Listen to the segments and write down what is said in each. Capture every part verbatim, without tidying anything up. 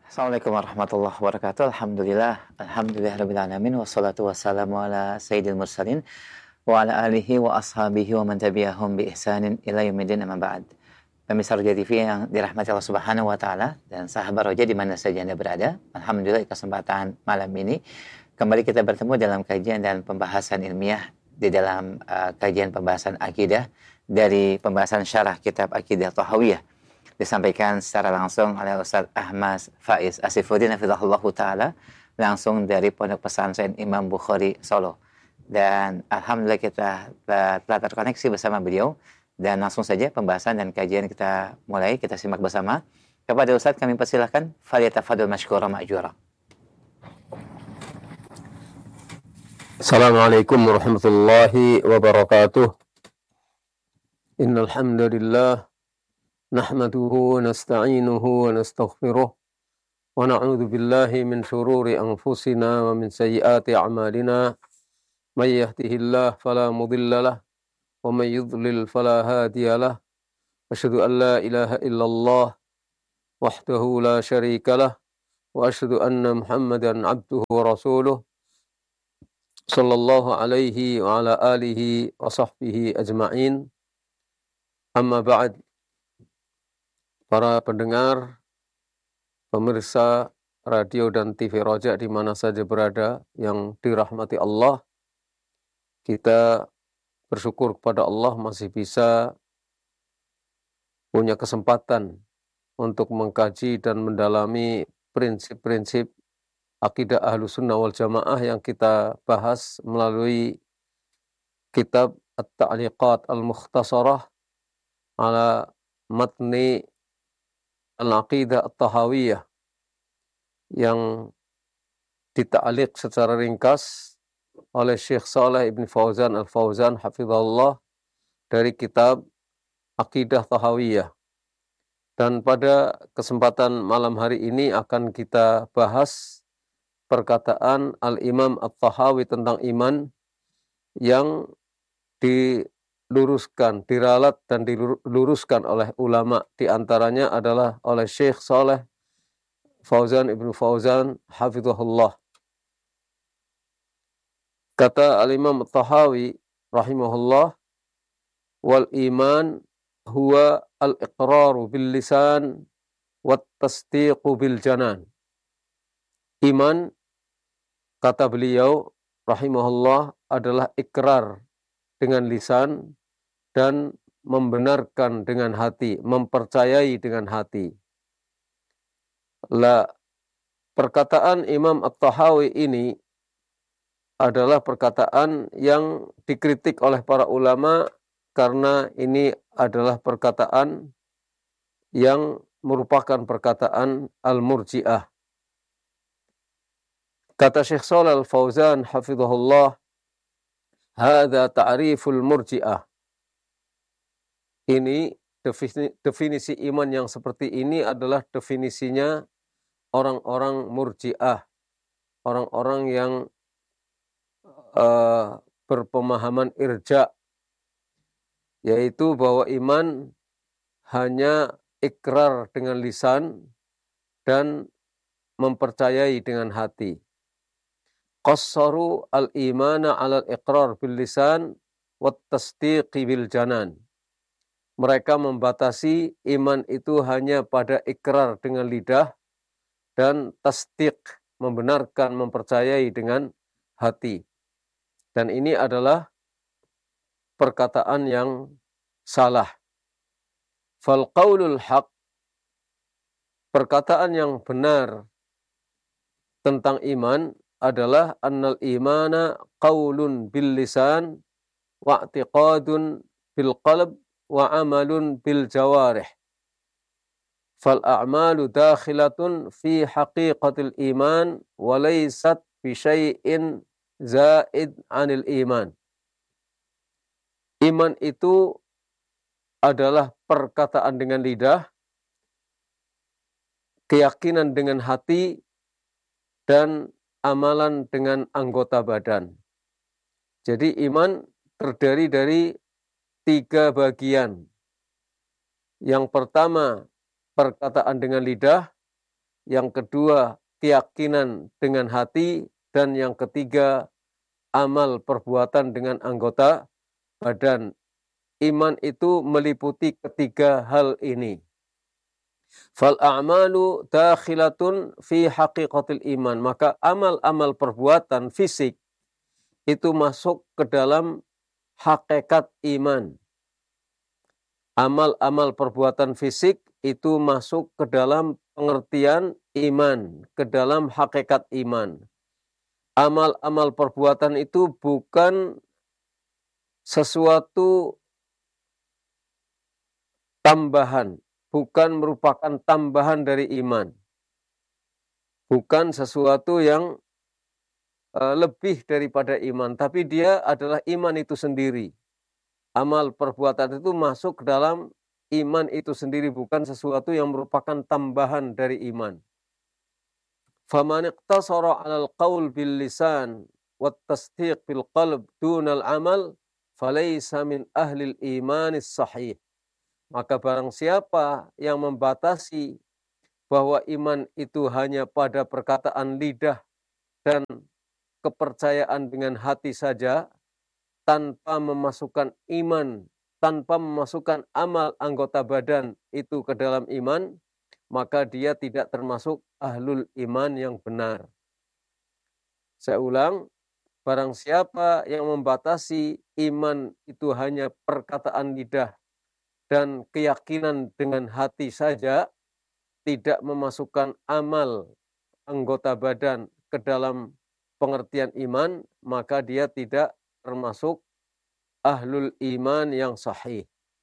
Assalamualaikum warahmatullahi wabarakatuh. Alhamdulillah, alhamdulillahirabbil alamin wassalatu wassalamu ala sayyidil mursalin wa ala alihi wa ashabihi wa man tabi'ahum bi ihsanin ila yaumil amma ba'd. Pemirsa Roja T V yang dirahmati Allah Subhanahu wa taala dan sahabat Roja di mana saja Anda berada. Alhamdulillah di kesempatan malam ini kembali kita bertemu dalam kajian dan pembahasan ilmiah di dalam uh, kajian pembahasan akidah dari pembahasan syarah kitab Aqidah Thahawiyah, disampaikan secara langsung oleh Ustaz Ahmad Faiz Asifuddin hafizahullahu taala langsung dari Pondok Pesantren Imam Bukhari Solo. Dan alhamdulillah kita telah terkoneksi bersama beliau dan langsung saja pembahasan dan kajian kita mulai, kita simak bersama. Kepada Ustaz kami persilahkan, falyatafadhal mashkura ma'jura. Assalamualaikum warahmatullahi wabarakatuh. Innal hamdalillah nahmaduhu wa nasta'inuhu wa nastaghfiruh wa na'udzu billahi min shururi anfusina wa min sayyiati a'malina. May yahdihillahu fala mudilla lahu wa may yudlil fala hadiya lahu. Asyhadu an la ilaha illallah wahdahu la syarika lahu wa asyhadu anna Muhammadan 'abduhu wa rasuluh sallallahu alaihi wa ala alihi wa sahbihi ajma'in. Amma ba'd. Para pendengar, pemirsa radio dan T V Roja di mana saja berada yang dirahmati Allah, kita bersyukur kepada Allah masih bisa punya kesempatan untuk mengkaji dan mendalami prinsip-prinsip akidah Ahlus Sunnah wal Jamaah yang kita bahas melalui kitab At-Ta'liqat Al-Mukhtasarah ala Matni Al-Aqidah At-Tahawiyah yang dita'liq secara ringkas oleh Syekh Shalih Ibn Fauzan Al-Fauzan hafizahullah dari kitab Aqidah Tahawiyah. Dan pada kesempatan malam hari ini akan kita bahas perkataan Al-Imam At-Tahawi tentang iman yang diluruskan, diralat dan diluruskan oleh ulama. Di antaranya adalah oleh Syekh Shalih Fauzan Ibn Fauzan hafizahullah. Kata Al-Imam At-Tahawi rahimahullah, wal iman huwa al-iqraru bil lisan wat tasdiqu bil janan. Iman, kata beliau rahimahullah, adalah ikrar dengan lisan dan membenarkan dengan hati, mempercayai dengan hati. La, perkataan Imam At-Tahawi ini adalah perkataan yang dikritik oleh para ulama karena ini adalah perkataan yang merupakan perkataan al-murji'ah. Kata Syekh Shalih Al-Fauzan hafizahullah, hadza ta'riful murji'ah. Ini definisi, definisi iman yang seperti ini adalah definisinya orang-orang murji'ah, orang-orang yang uh, berpemahaman irja', yaitu bahwa iman hanya ikrar dengan lisan dan mempercayai dengan hati. Qassaru al-imana 'ala al-iqrar bil lisan wat tasdiqi bil janan. Mereka membatasi iman itu hanya pada ikrar dengan lidah dan tasdiq, membenarkan, mempercayai dengan hati. Dan ini adalah perkataan yang salah. Fal qaulul haq, perkataan yang benar tentang iman adalah annal imana qaulun bil lisan wa i'tiqadun bil qalb wa amalun bil jawarih. Fal a'malu dakhilatun fi haqiqatil iman wa laysat bi syai'in zaid 'anil iman. Iman itu adalah perkataan dengan lidah, keyakinan dengan hati, dan amalan dengan anggota badan. Jadi iman terdiri dari tiga bagian. Yang pertama, perkataan dengan lidah. yang kedua keyakinan dengan hati, dan yang ketiga amal perbuatan dengan anggota badan. Iman itu meliputi ketiga hal ini. Fal a'malu dakhilatun fi haqiqatil iman. Maka amal-amal perbuatan fisik itu masuk ke dalam hakikat iman. Amal-amal perbuatan fisik itu masuk ke dalam pengertian iman, ke dalam hakikat iman. Amal-amal perbuatan itu bukan sesuatu tambahan, bukan merupakan tambahan dari iman. Bukan sesuatu yang uh, lebih daripada iman, tapi dia adalah iman itu sendiri. Amal perbuatan itu masuk ke dalam iman itu sendiri, bukan sesuatu yang merupakan tambahan dari iman. فَمَنِ اقْتَصَرَ عَلَى الْقَوْلِ بِاللِّسَانِ وَالتَّصْدِيقِ بِالْقَلْبِ دُونَ الْعَمَلِ فَلَيْسَ مِنْ أَهْلِ الْإِيمَانِ الصَّحِيحِ. Maka barang siapa yang membatasi bahwa iman itu hanya pada perkataan lidah dan kepercayaan dengan hati saja, tanpa memasukkan iman, tanpa memasukkan amal anggota badan itu ke dalam iman, maka dia tidak termasuk ahlul iman yang benar. Saya ulang, barang siapa yang membatasi iman itu hanya perkataan lidah dan keyakinan dengan hati saja, tidak memasukkan amal anggota badan ke dalam pengertian iman, maka dia tidak termasuk ahlul iman yang sahih.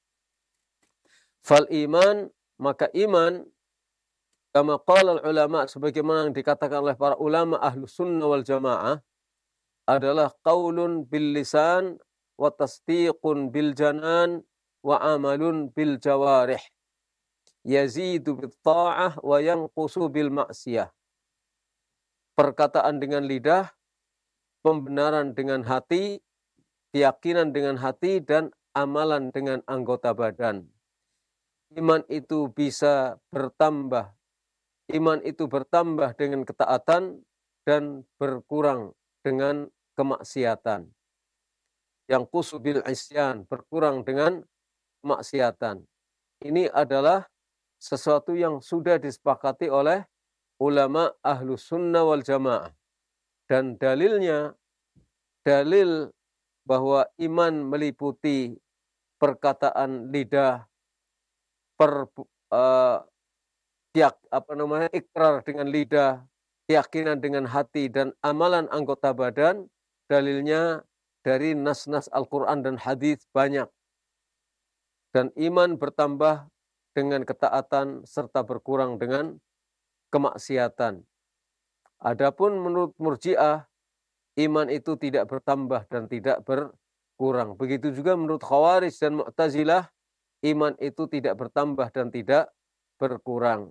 Fal iman, maka iman, kama qala ulama, sebagaimana yang dikatakan oleh para ulama ahlu sunnah wal jamaah, adalah qaulun bil lisan wa tasdiqun bil janan wa amalun bil jawarih, yazidu bil ta'ah wa yanqusu bil ma'siyah. Perkataan dengan lidah, pembenaran dengan hati, keyakinan dengan hati, dan amalan dengan anggota badan. Iman itu bisa bertambah. Iman itu bertambah dengan ketaatan dan berkurang dengan kemaksiatan. Yang kusubil isyan, berkurang dengan kemaksiatan. Ini adalah sesuatu yang sudah disepakati oleh ulama ahlu sunnah wal jamaah. Dan dalilnya, dalil bahwa iman meliputi perkataan lidah, per, uh, tiak, apa namanya, ikrar dengan lidah, keyakinan dengan hati, dan amalan anggota badan, dalilnya dari nas-nas Al-Quran dan hadis banyak. Dan iman bertambah dengan ketaatan serta berkurang dengan kemaksiatan. Adapun menurut Murji'ah, iman itu tidak bertambah dan tidak berkurang. Begitu juga menurut Khawarij dan Mu'tazilah, iman itu tidak bertambah dan tidak berkurang.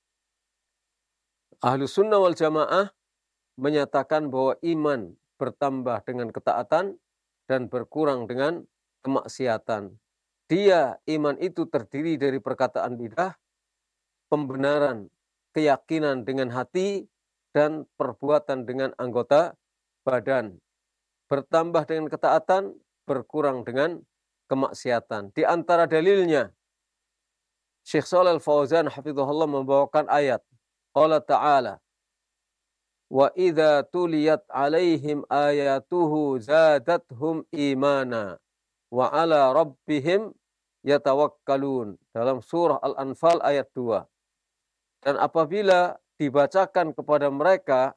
Ahlus sunnah wal jamaah menyatakan bahwa iman bertambah dengan ketaatan dan berkurang dengan kemaksiatan. Dia, iman itu terdiri dari perkataan lidah, pembenaran, keyakinan dengan hati, dan perbuatan dengan anggota badan. Bertambah dengan ketaatan, berkurang dengan kemaksiatan. Di antara dalilnya, Syekh Shalal Al-Fauzan hafizahullah membawakan ayat. Qala ta'ala, wa idza tuliyat alaihim ayatuhu zadathum imana wa ala rabbihim yatawakkalun. Dalam surah Al-Anfal ayat dua. Dan apabila dibacakan kepada mereka,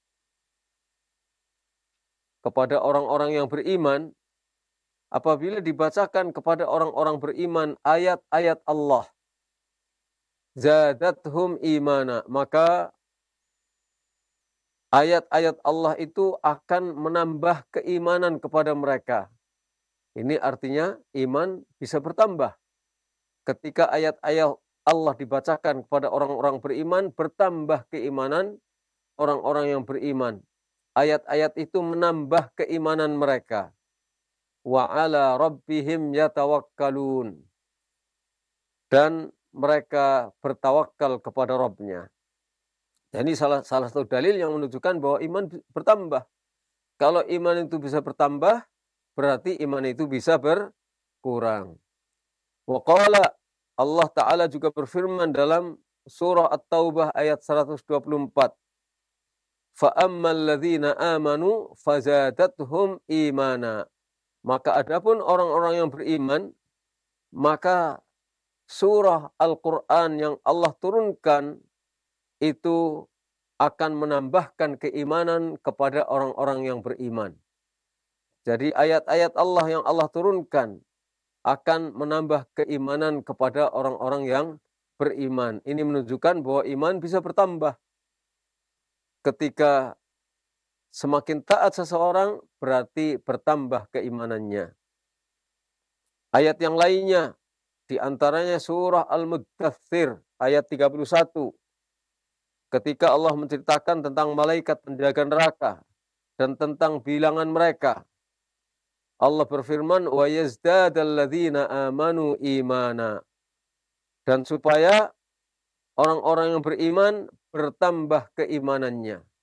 kepada orang-orang yang beriman, apabila dibacakan kepada orang-orang beriman ayat-ayat Allah, zadathum imana, maka ayat-ayat Allah itu akan menambah keimanan kepada mereka. Ini artinya iman bisa bertambah. Ketika ayat-ayat Allah dibacakan kepada orang-orang beriman, bertambah keimanan orang-orang yang beriman. Ayat-ayat itu menambah keimanan mereka. Wa ala rabbihim yatawakkalun. Dan mereka bertawakal kepada Rabbnya. Jadi salah salah satu dalil yang menunjukkan bahwa iman bertambah. Kalau iman itu bisa bertambah, berarti iman itu bisa berkurang. Wa qala, Allah Ta'ala juga berfirman dalam surah At-Taubah ayat seratus dua puluh empat. فَأَمَّا الَّذِينَ آمَنُوا فَزَادَتْهُمْ إِيمَانًا. Maka adapun orang-orang yang beriman, maka surah Al-Quran yang Allah turunkan itu akan menambahkan keimanan kepada orang-orang yang beriman. Jadi ayat-ayat Allah yang Allah turunkan akan menambah keimanan kepada orang-orang yang beriman. Ini menunjukkan bahwa iman bisa bertambah. Ketika semakin taat seseorang, berarti bertambah keimanannya. Ayat yang lainnya, di antaranya surah Al-Muddathir, ayat tiga puluh satu. Ketika Allah menceritakan tentang malaikat penjaga neraka dan tentang bilangan mereka, Allah berfirman, wa yazdadal ladzina amanu imana. Dan supaya orang-orang yang beriman bertambah keimanannya.